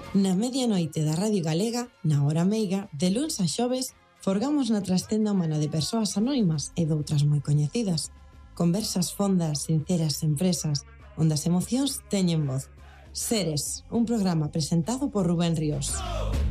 Na medianoite da Radio Galega, na hora meiga, de luns a xoves, forgamos na trascenda humana de persoas anónimas e doutras moi coñecidas. Conversas fondas, sinceras, sen presas, onde as emocións teñen voz. Seres, un programa presentado por Rubén Ríos.